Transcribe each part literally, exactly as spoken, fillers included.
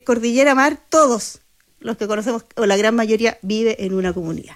Cordillera Mar, todos los que conocemos, o la gran mayoría, vive en una comunidad.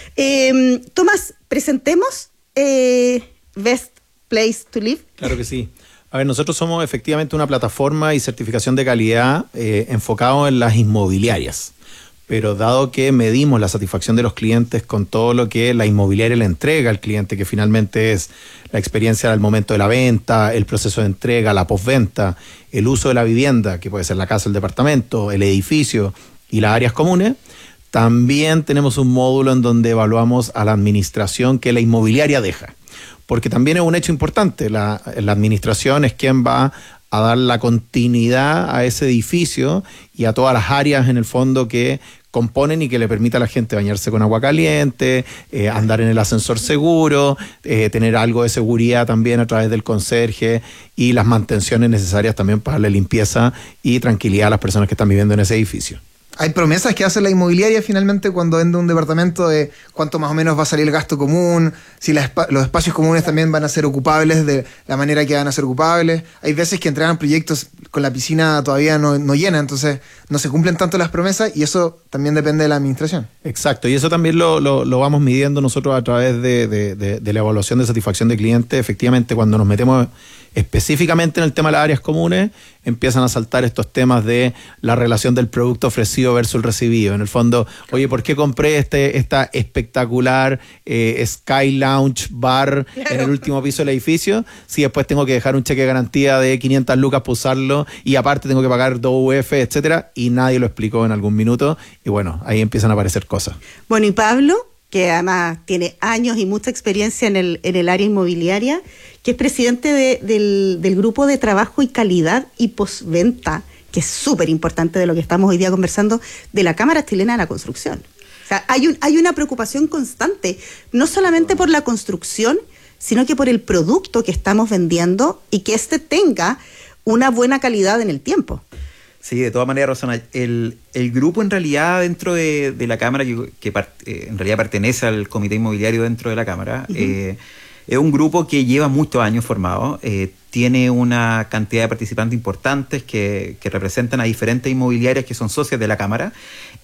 Eh, Tomás, presentemos eh, Best Place to Live. Claro que sí. A ver, nosotros somos efectivamente una plataforma y certificación de calidad eh, enfocado en las inmobiliarias. Pero dado que medimos la satisfacción de los clientes con todo lo que la inmobiliaria le entrega al cliente, que finalmente es la experiencia al momento de la venta, el proceso de entrega, la postventa, el uso de la vivienda, que puede ser la casa, el departamento, el edificio y las áreas comunes, también tenemos un módulo en donde evaluamos a la administración que la inmobiliaria deja. Porque también es un hecho importante, la, la administración es quien va a dar la continuidad a ese edificio y a todas las áreas en el fondo que componen y que le permita a la gente bañarse con agua caliente, eh, andar en el ascensor seguro, eh, tener algo de seguridad también a través del conserje y las mantenciones necesarias también para la limpieza y tranquilidad a las personas que están viviendo en ese edificio. Hay promesas que hace la inmobiliaria finalmente cuando vende un departamento de cuánto más o menos va a salir el gasto común, si la espa- los espacios comunes también van a ser ocupables de la manera que van a ser ocupables. Hay veces que entregan proyectos con la piscina todavía no, no llena, entonces no se cumplen tanto las promesas y eso también depende de la administración. Exacto, y eso también lo, lo, lo vamos midiendo nosotros a través de, de, de, de la evaluación de satisfacción de cliente. Efectivamente, cuando nos metemos específicamente en el tema de las áreas comunes, empiezan a saltar estos temas de la relación del producto ofrecido versus el recibido. En el fondo, oye, ¿por qué compré este esta espectacular eh, Sky Lounge Bar claro. en el último piso del edificio? Si después tengo que dejar un cheque de garantía de quinientas lucas para usarlo y aparte tengo que pagar dos U F, etcétera, y nadie lo explicó en algún minuto. Y bueno, ahí empiezan a aparecer cosas. Bueno, y Pablo, que además tiene años y mucha experiencia en el, en el área inmobiliaria, que es presidente de, del, del Grupo de Trabajo y Calidad y Postventa, que es súper importante de lo que estamos hoy día conversando, de la Cámara Chilena de la Construcción. O sea, hay, un, hay una preocupación constante, no solamente por la construcción, sino que por el producto que estamos vendiendo y que éste tenga una buena calidad en el tiempo. Sí, de todas maneras, Rosana, el, el grupo en realidad dentro de, de la Cámara, que, que part, eh, en realidad pertenece al Comité Inmobiliario dentro de la Cámara, uh-huh. eh, es un grupo que lleva muchos años formado, eh, tiene una cantidad de participantes importantes que, que representan a diferentes inmobiliarias que son socias de la Cámara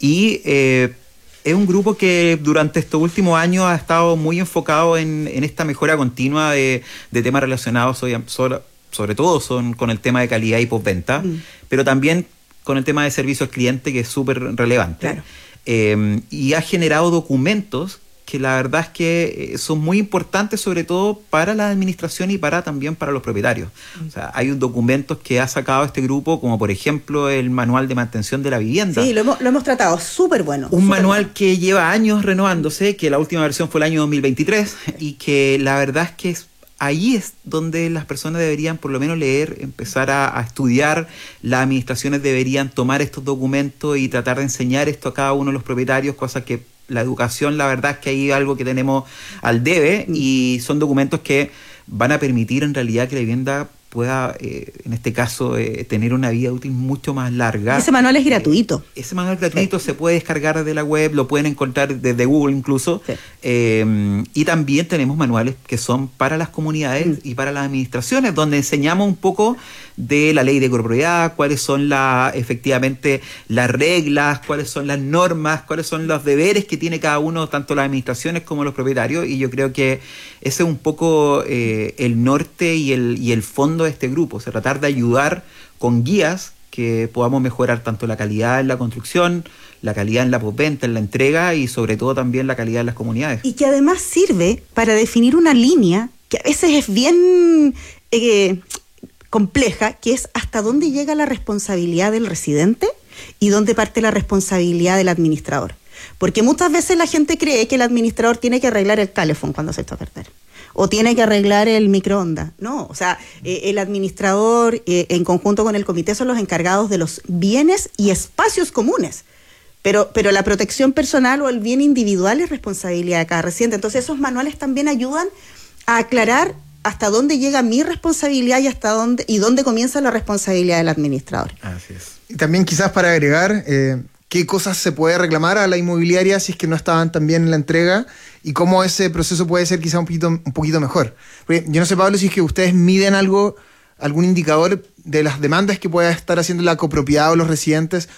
y eh, es un grupo que durante estos últimos años ha estado muy enfocado en, en esta mejora continua de, de temas relacionados sobre, sobre sobre todo son con el tema de calidad y postventa, mm. pero también con el tema de servicio al cliente, que es súper relevante. Claro. Eh, y ha generado documentos que la verdad es que son muy importantes, sobre todo para la administración y para también para los propietarios. Mm. O sea, hay documentos que ha sacado este grupo, como por ejemplo el manual de mantención de la vivienda. Sí, lo hemos, lo hemos tratado, súper bueno. Un súper manual bueno. que lleva años renovándose, que la última versión fue el año dos mil veintitrés, y que la verdad es que es ahí es donde las personas deberían por lo menos leer, empezar a, a estudiar, las administraciones deberían tomar estos documentos y tratar de enseñar esto a cada uno de los propietarios, cosa que la educación, la verdad es que ahí es algo que tenemos al debe y son documentos que van a permitir en realidad que la vivienda pueda, eh, en este caso, eh, tener una vida útil mucho más larga. Ese manual es gratuito. Eh, ese manual gratuito sí. Se puede descargar desde la web, lo pueden encontrar desde Google incluso. Sí. Eh, y también tenemos manuales que son para las comunidades mm. y para las administraciones, donde enseñamos un poco de la ley de copropiedad, cuáles son la, efectivamente las reglas, cuáles son las normas, cuáles son los deberes que tiene cada uno, tanto las administraciones como los propietarios. Y yo creo que ese es un poco eh, el norte y el, y el fondo de este grupo, o sea, tratar de ayudar con guías que podamos mejorar tanto la calidad en la construcción, la calidad en la postventa, en la entrega y sobre todo también la calidad en las comunidades. Y que además sirve para definir una línea que a veces es bien eh, compleja, que es hasta dónde llega la responsabilidad del residente y dónde parte la responsabilidad del administrador. Porque muchas veces la gente cree que el administrador tiene que arreglar el calefón cuando se echa a perder. O tiene que arreglar el microondas. No, o sea, eh, el administrador eh, en conjunto con el comité son los encargados de los bienes y espacios comunes. Pero, pero la protección personal o el bien individual es responsabilidad de cada residente. Entonces esos manuales también ayudan a aclarar hasta dónde llega mi responsabilidad y hasta dónde y dónde comienza la responsabilidad del administrador. Así es. Y también quizás para agregar eh, qué cosas se puede reclamar a la inmobiliaria si es que no estaban tan bien en la entrega y cómo ese proceso puede ser quizás un poquito, un poquito mejor. Porque yo no sé, Pablo, si es que ustedes miden algo, algún indicador de las demandas que pueda estar haciendo la copropiedad o los residentes